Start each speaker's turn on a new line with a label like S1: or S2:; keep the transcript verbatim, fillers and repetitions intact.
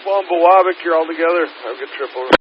S1: Well, in Bowabic, you're all together. Have a good trip over.